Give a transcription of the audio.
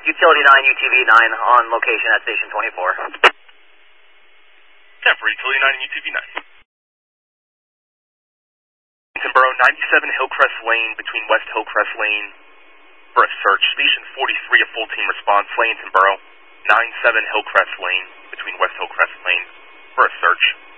Utility 9, UTV 9 on location at Station 24. 10 for Utility 9 and UTV 9. Borough 97 Hillcrest Lane between West Hillcrest Lane for a search. Station 43, a full team response. Borough 97 Hillcrest Lane between West Hillcrest Lane for a search.